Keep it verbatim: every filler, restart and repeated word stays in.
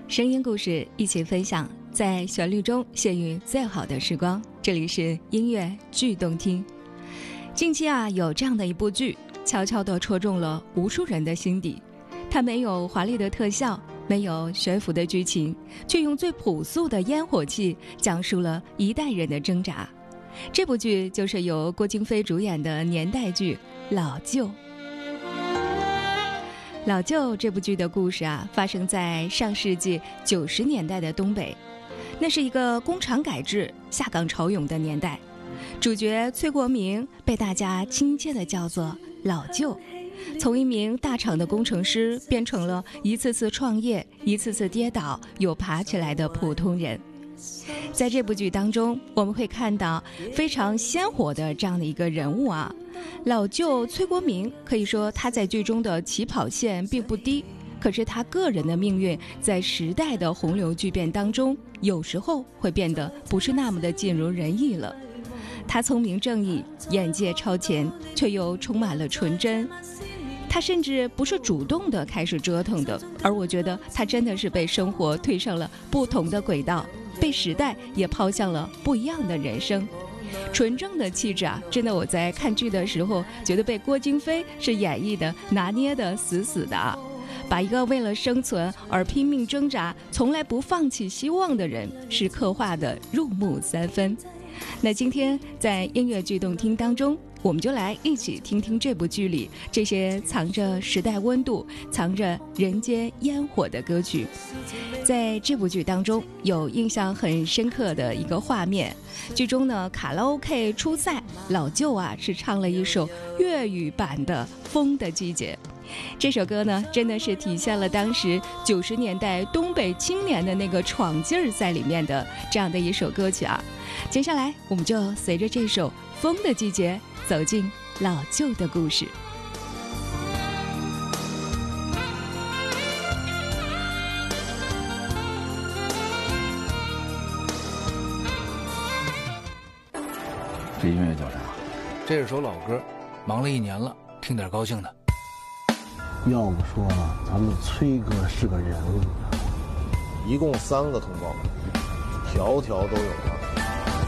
声音故事一起分享，在旋律中献予最好的时光。这里是音乐剧动听。近期啊，有这样的一部剧，悄悄地戳中了无数人的心底。它没有华丽的特效，没有悬浮的剧情，却用最朴素的烟火气讲述了一代人的挣扎。这部剧就是由郭京飞主演的年代剧《老舅》。老舅这部剧的故事啊，发生在上世纪九十年代的东北，那是一个工厂改制、下岗潮涌的年代。主角崔国明被大家亲切地叫做老舅，从一名大厂的工程师变成了一次次创业、一次次跌倒又爬起来的普通人。在这部剧当中，我们会看到非常鲜活的这样的一个人物啊。老舅崔国明，可以说他在剧中的起跑线并不低，可是他个人的命运在时代的洪流巨变当中，有时候会变得不是那么的尽如人意了。他聪明正义，眼界超前，却又充满了纯真。他甚至不是主动的开始折腾的，而我觉得他真的是被生活推上了不同的轨道，被时代也抛向了不一样的人生。纯正的气质啊，真的我在看剧的时候觉得被郭京飞是演绎的拿捏的死死的啊，把一个为了生存而拼命挣扎从来不放弃希望的人是刻画的入木三分。那今天在音乐剧动听当中，我们就来一起听听这部剧里这些藏着时代温度、藏着人间烟火的歌曲。在这部剧当中，有印象很深刻的一个画面，剧中呢卡拉 OK 初赛，老舅啊是唱了一首粤语版的《风的季节》。这首歌呢，真的是体现了当时九十年代东北青年的那个闯劲儿在里面的这样的一首歌曲啊。接下来，我们就随着这首《风的季节》走进老舅的故事。 这音乐叫啥？ 这是首老歌，忙了一年了，听点高兴的。 要不说咱们崔哥是个人物， 一共三个通报，条条都有他。